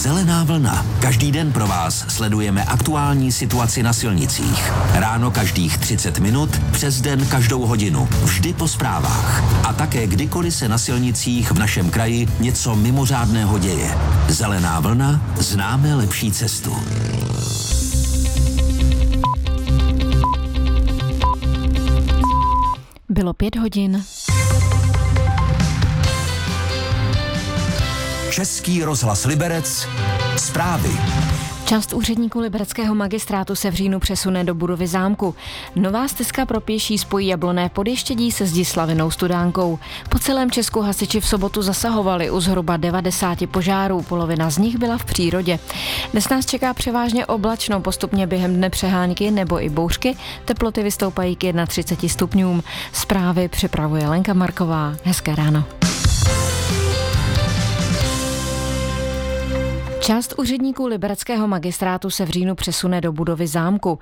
Zelená vlna. Každý den pro vás sledujeme aktuální situaci na silnicích. Ráno každých 30 minut, přes den každou hodinu. Vždy po zprávách. A také kdykoliv se na silnicích v našem kraji něco mimořádného děje. Zelená vlna, známe lepší cestu. Bylo 5 hodin. Český rozhlas Liberec. Zprávy. Část úředníků libereckého magistrátu se v říjnu přesune do budovy zámku. Nová stezka pro pěší spojí Jablonné Podještědí se Zdislavinou Studánkou. Po celém Česku hasiči v sobotu zasahovali u zhruba 90 požárů, polovina z nich byla v přírodě. Dnes nás čeká převážně oblačno, postupně během dne přehánky nebo i bouřky, teploty vystoupají k 31 stupňům. Zprávy připravuje Lenka Marková. Hezké ráno. Část úředníků libereckého magistrátu se v říjnu přesune do budovy zámku.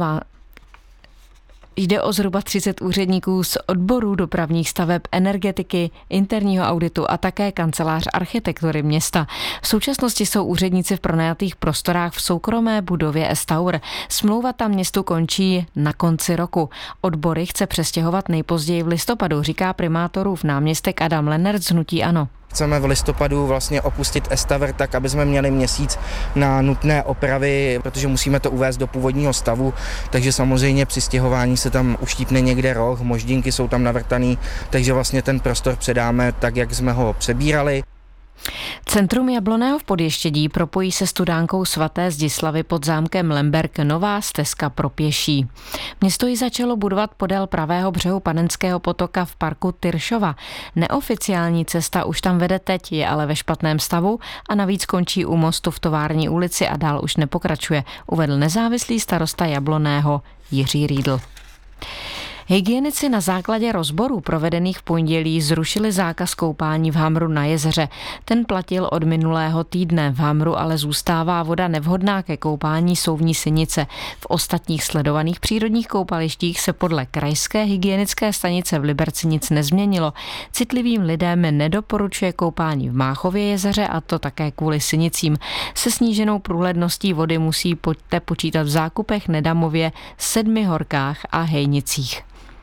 Jde o zhruba 30 úředníků z odborů dopravních staveb, energetiky, interního auditu a také kancelář architektury města. V současnosti jsou úředníci v pronajatých prostorách v soukromé budově S-Tower. Smlouva tam městu končí na konci roku. Odbory chce přestěhovat nejpozději v listopadu, říká primátorův náměstek Adam Lennert z hnutí ANO. Chceme v listopadu vlastně opustit S-Tower tak, aby jsme měli měsíc na nutné opravy, protože musíme to uvést do původního stavu, takže samozřejmě při stěhování se tam uštípne někde roh, moždinky jsou tam navrtaný, takže vlastně ten prostor předáme tak, jak jsme ho přebírali. Centrum Jablonného v Podještědí propojí se Studánkou svaté Zdislavy pod zámkem Lemberk nová stezka pro pěší. Město ji začalo budovat podél pravého břehu Panenského potoka v parku Tyršova. Neoficiální cesta už tam vede teď, je ale ve špatném stavu a navíc končí u mostu v Tovární ulici a dál už nepokračuje, uvedl nezávislý starosta Jablonného Jiří Riedl. Hygienici na základě rozborů provedených v pondělí zrušili zákaz koupání v Hamru na jezeře. Ten platil od minulého týdne. V Hamru ale zůstává voda nevhodná ke koupání souvní sinice. V ostatních sledovaných přírodních koupalištích se podle krajské hygienické stanice v Liberci nic nezměnilo. Citlivým lidem nedoporučuje koupání v Máchově jezeře, a to také kvůli sinicím. Se sníženou průhledností vody musíte počítat v Zákupech, Nedamově, Sedmihorkách a Hejnicích.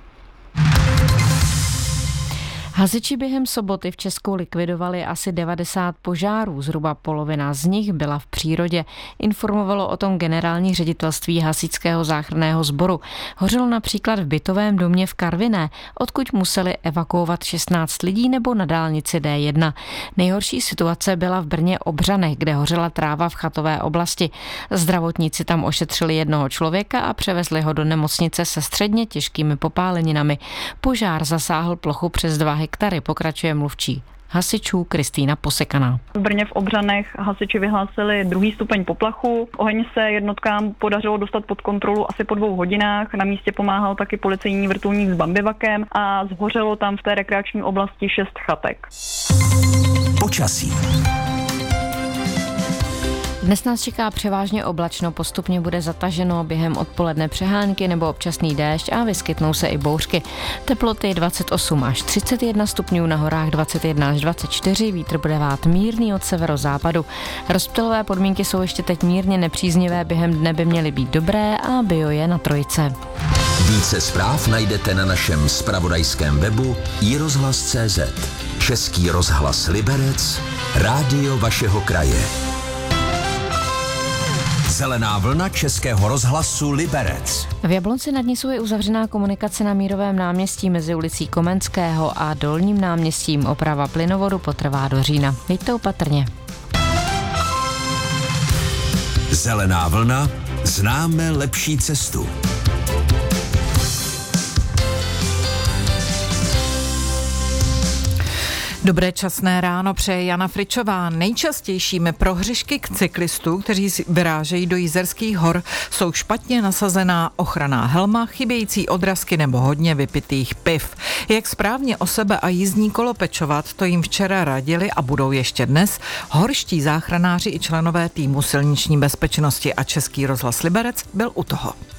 Hasiči během soboty v Česku likvidovali asi 90 požárů, zhruba polovina z nich byla v přírodě. Informovalo o tom generální ředitelství Hasičského záchranného sboru. Hořelo například v bytovém domě v Karviné, odkud museli evakuovat 16 lidí, nebo na dálnici D1. Nejhorší situace byla v Brně Obřanech, kde hořela tráva v chatové oblasti. Zdravotníci tam ošetřili jednoho člověka a převezli ho do nemocnice se středně těžkými popáleninami. Požár zasáhl plochu přes 2 hektary, pokračuje mluvčí hasičů Kristýna Posekaná. V Brně v Obřanech hasiči vyhlásili 2. stupeň poplachu. Oheň se jednotkám podařilo dostat pod kontrolu asi po 2 hodinách. Na místě pomáhal taky policejní vrtulník s bambivakem a zhořelo tam v té rekreační oblasti 6 chatek. Počasí. Dnes nás čeká převážně oblačno, postupně bude zataženo, během odpoledne přehánky nebo občasný déšť a vyskytnou se i bouřky. Teploty 28 až 31 stupňů, na horách 21 až 24, vítr bude vát mírný od severozápadu. Rozptylové podmínky jsou ještě teď mírně nepříznivé, během dne by měly být dobré a bio je na trojce. Více zpráv najdete na našem zpravodajském webu iRozhlas.cz. Český rozhlas Liberec, rádio vašeho kraje. Zelená vlna Českého rozhlasu Liberec. V Jablonci nad Nisou je uzavřená komunikace na Mírovém náměstí mezi ulicí Komenského a Dolním náměstím. Oprava plynovodu potrvá do října. Jeďte opatrně. Zelená vlna, známe lepší cestu. Dobré časné ráno přeje Jana Fričová. Nejčastějšími prohřešky k cyklistů, kteří vyrážejí do Jizerských hor, jsou špatně nasazená ochranná helma, chybějící odrazky nebo hodně vypitých piv. Jak správně o sebe a jízdní kolo pečovat, to jim včera radili a budou ještě dnes horští záchranáři i členové týmu silniční bezpečnosti, a Český rozhlas Liberec byl u toho.